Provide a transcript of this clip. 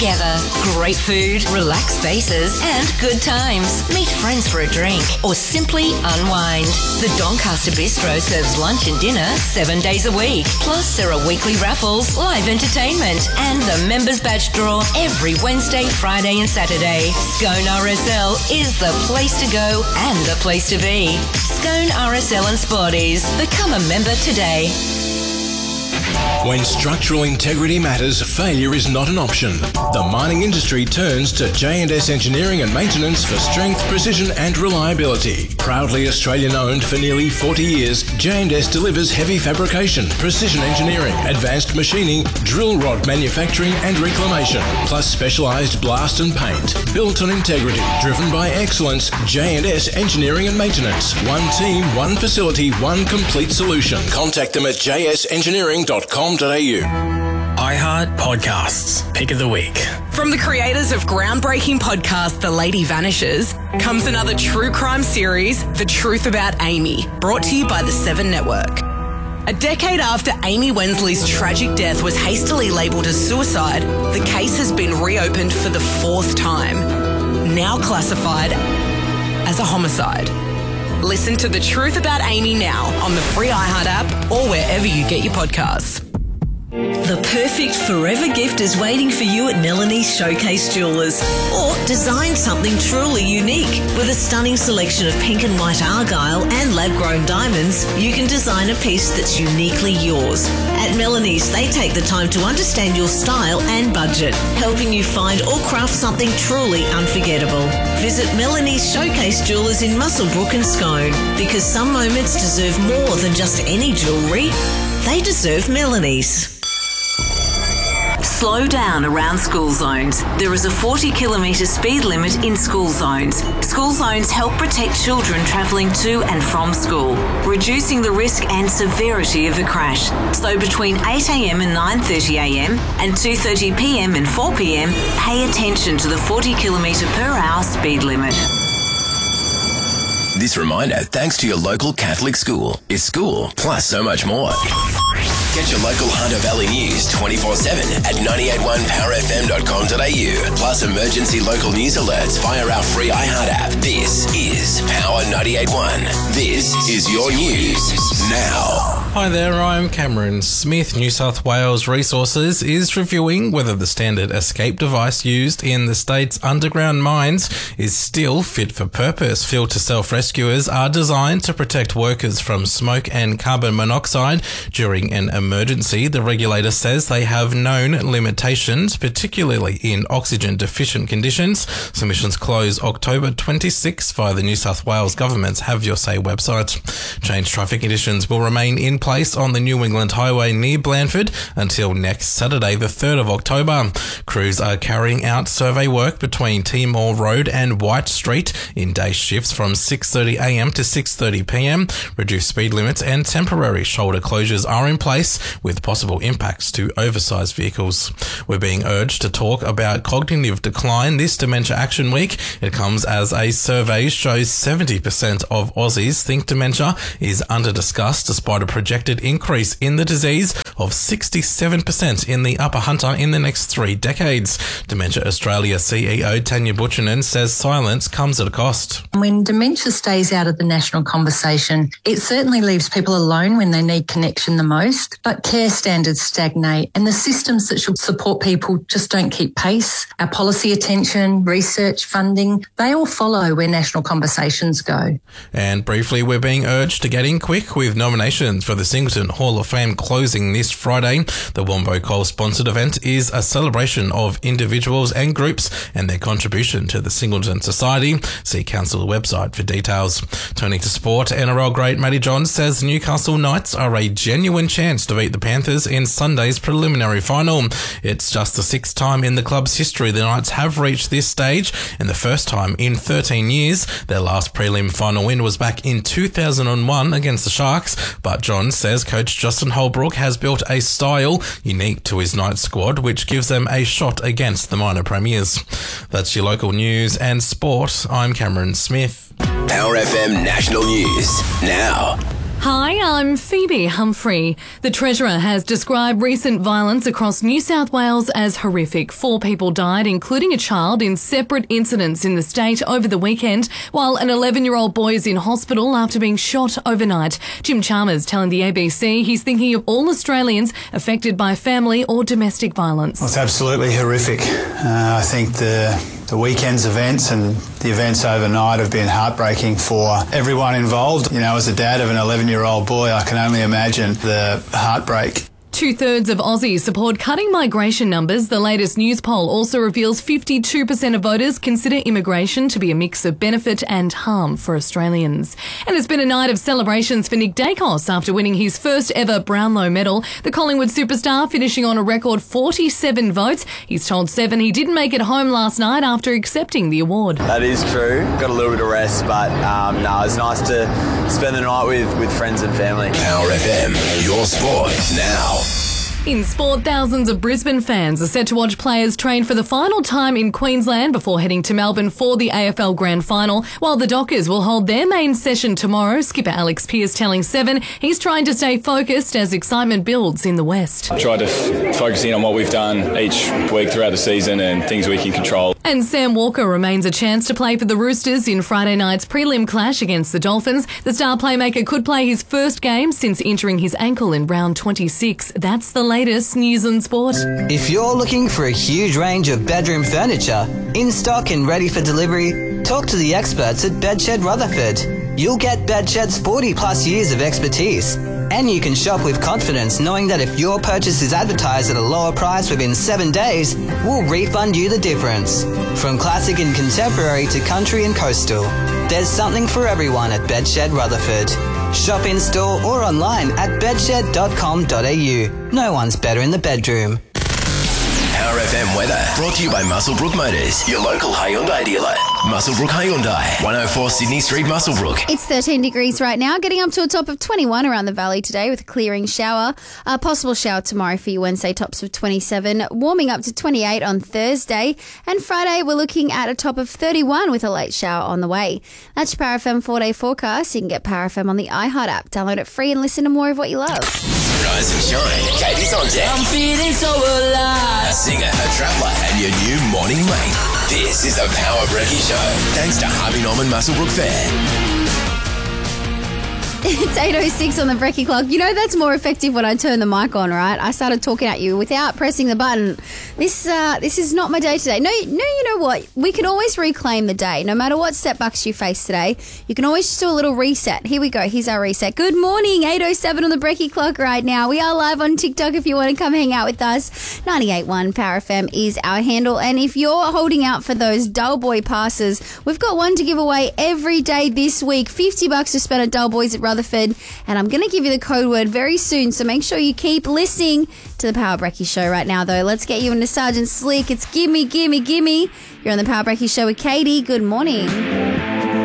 together. Great food, relaxed spaces, and good times. Meet friends for a drink or simply unwind. The Doncaster Bistro serves lunch and dinner 7 days a week. Plus, there are weekly raffles, live entertainment, and the members badge draw every Wednesday, Friday, and Saturday. Scone RSL is the place to go and the place to be. Scone RSL and Sporties. Become a member today. When structural integrity matters, failure is not an option. The mining industry turns to J&S Engineering and Maintenance for strength, precision and reliability. Proudly Australian-owned for nearly 40 years, J&S delivers heavy fabrication, precision engineering, advanced machining, drill rod manufacturing and reclamation, plus specialised blast and paint. Built on integrity, driven by excellence, J&S Engineering and Maintenance. One team, one facility, one complete solution. Contact them at jsengineering.com. iHeart Podcasts, Pick of the Week. From the creators of groundbreaking podcast The Lady Vanishes comes another true crime series, The Truth About Amy, brought to you by the Seven Network. A decade after Amy Wensley's tragic death was hastily labelled as suicide, the case has been reopened for the fourth time, now classified as a homicide. Listen to The Truth About Amy now on the free iHeart app or wherever you get your podcasts. The perfect forever gift is waiting for you at Melanie's Showcase Jewellers. Or design something truly unique. With a stunning selection of pink and white argyle and lab-grown diamonds, you can design a piece that's uniquely yours. At Melanie's, they take the time to understand your style and budget, helping you find or craft something truly unforgettable. Visit Melanie's Showcase Jewellers in Muswellbrook and Scone, because some moments deserve more than just any jewellery. They deserve Melanie's. Slow down around school zones. There is a 40-kilometre speed limit in school zones. School zones help protect children travelling to and from school, reducing the risk and severity of a crash. So between 8 a.m. and 9:30 a.m. and 2:30 p.m. and 4 p.m, pay attention to the 40-kilometre per hour speed limit. This reminder thanks to your local Catholic school. It's school plus so much more. Get your local Hunter Valley news 24/7 at 981powerfm.com.au. Plus emergency local news alerts via our free iHeart app. This is Power 98.1. This is your news now. Hi there, I'm Cameron Smith. New South Wales Resources is reviewing whether the standard escape device used in the state's underground mines is still fit for purpose. Field-to-self rescuers are designed to protect workers from smoke and carbon monoxide during an emergency. The regulator says they have known limitations, particularly in oxygen-deficient conditions. Submissions close October 26 via the New South Wales Government's Have Your Say website. Changed traffic conditions will remain in place on the New England Highway near Blandford until next Saturday, the 3rd of October. Crews are carrying out survey work between Timor Road and White Street in day shifts from 6:30 a.m. to 6:30 p.m. Reduced speed limits and temporary shoulder closures are in place with possible impacts to oversized vehicles. We're being urged to talk about cognitive decline this Dementia Action Week. It comes as a survey shows 70% of Aussies think dementia is under-discussed despite a projected increase in the disease of 67% in the Upper Hunter in the next 3 decades. Dementia Australia CEO Tanya Butchernan says silence comes at a cost. When dementia stays out of the national conversation, it certainly leaves people alone when they need connection the most, but care standards stagnate and the systems that should support people just don't keep pace. Our policy attention, research, funding, they all follow where national conversations go. And briefly, we're being urged to get in quick with nominations for the Singleton Hall of Fame closing this Friday. The Wombo Coal sponsored event is a celebration of individuals and groups and their contribution to the Singleton Society. See Council website for details. Turning to sport, NRL great Matty Johns says Newcastle Knights are a genuine chance to beat the Panthers in Sunday's preliminary final. It's just the 6th time in the club's history the Knights have reached this stage and the first time in 13 years. Their last prelim final win was back in 2001 against the Sharks, but Johns says coach Justin Holbrook has built a style unique to his Knights squad, which gives them a shot against the minor premiers. That's your local news and sport. I'm Cameron Smith. Power FM National News now. Hi, I'm Phoebe Humphrey. The Treasurer has described recent violence across New South Wales as horrific. 4 people died, including a child, in separate incidents in the state over the weekend, while an 11-year-old boy is in hospital after being shot overnight. Jim Chalmers telling the ABC he's thinking of all Australians affected by family or domestic violence. Well, it's absolutely horrific. I think the weekend's events and the events overnight have been heartbreaking for everyone involved. You know, as a dad of an 11-year-old boy, I can only imagine the heartbreak. 2/3 of Aussies support cutting migration numbers. The latest news poll also reveals 52% of voters consider immigration to be a mix of benefit and harm for Australians. And it's been a night of celebrations for Nick Dacos after winning his first ever Brownlow medal. The Collingwood superstar finishing on a record 47 votes. He's told Seven he didn't make it home last night after accepting the award. That is true. Got a little bit of rest, but it's nice to spend the night with friends and family. Power FM, your sport now. In sport, thousands of Brisbane fans are set to watch players train for the final time in Queensland before heading to Melbourne for the AFL Grand Final, while the Dockers will hold their main session tomorrow. Skipper Alex Pearce telling Seven he's trying to stay focused as excitement builds in the West. Try to focus in on what we've done each week throughout the season and things we can control. And Sam Walker remains a chance to play for the Roosters in Friday night's prelim clash against the Dolphins. The star playmaker could play his first game since injuring his ankle in round 26. That's the latest news and sport. If you're looking for a huge range of bedroom furniture, in stock and ready for delivery, talk to the experts at Bedshed Rutherford. You'll get Bedshed's 40 plus years of expertise. And you can shop with confidence knowing that if your purchase is advertised at a lower price within 7 days, we'll refund you the difference. From classic and contemporary to country and coastal, there's something for everyone at Bedshed Rutherford. Shop in store or online at bedshed.com.au. No one's better in the bedroom. Power FM weather brought to you by Muswellbrook Motors, your local Hyundai dealer. Muswellbrook Hyundai, 104 Sydney Street, Muswellbrook. It's 13 degrees right now, getting up to a top of 21 around the valley today with a clearing shower. A possible shower tomorrow for you Wednesday, tops of 27, warming up to 28 on Thursday. And Friday, we're looking at a top of 31 with a late shower on the way. That's your Power FM 4-day forecast. You can get Power FM on the iHeart app. Download it free and listen to more of what you love. Rise and shine. Katie's on deck. I'm feeling so alive. A singer, a traveller, and your new morning mate. This is the Power Brekkie Show. Thanks to Harvey Norman Muswellbrook Fair. It's 8:06 on the Brekkie clock. You know that's more effective when I turn the mic on, right? I started talking at you without pressing the button. This is not my day today. No, you know what? We can always reclaim the day. No matter what setbacks you face today, you can always just do a little reset. Here we go. Here's our reset. Good morning. 8:07 on the Brekkie clock right now. We are live on TikTok if you want to come hang out with us. 98.1 Power FM is our handle. And if you're holding out for those Dull Boy passes, we've got one to give away every day this week. $50 to spend at Dull Boys at Rutherford. And I'm going to give you the code word very soon, so make sure you keep listening to the Power Brekkie Show right now, though. Let's get you into Sergeant Slick. It's Gimme, Gimme, Gimme. You're on the Power Brekkie Show with Katie. Good morning.